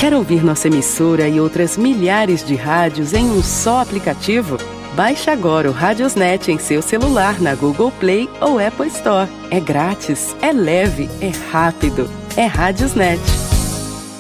Quer ouvir nossa emissora e outras milhares de rádios em um só aplicativo? Baixe agora o Radiosnet em seu celular na Google Play ou Apple Store. É grátis, é leve, é rápido. É Radiosnet.